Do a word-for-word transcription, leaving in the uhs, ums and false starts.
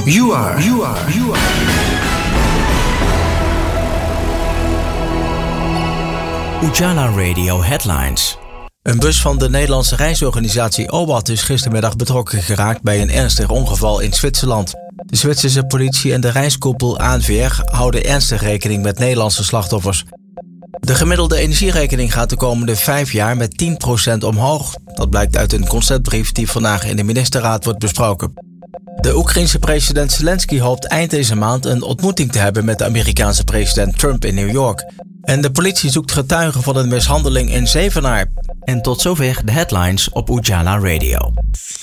You are. You are. You are. Ujala Radio Headlines. Een bus van de Nederlandse reisorganisatie O B A T is gistermiddag betrokken geraakt bij een ernstig ongeval in Zwitserland. De Zwitserse politie en de reiskoepel A N V R houden ernstig rekening met Nederlandse slachtoffers. De gemiddelde energierekening gaat de komende vijf jaar met tien procent omhoog. Dat blijkt uit een conceptbrief die vandaag in de ministerraad wordt besproken. De Oekraïense president Zelensky hoopt eind deze maand een ontmoeting te hebben met de Amerikaanse president Trump in New York. En de politie zoekt getuigen van een mishandeling in Zevenaar. En tot zover de headlines op Ujala Radio.